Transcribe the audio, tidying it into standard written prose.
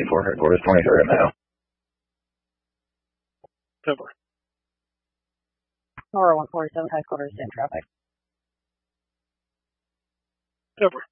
54 headquarters, 23rd now. Over. Nora 147 headquarters in traffic. Over.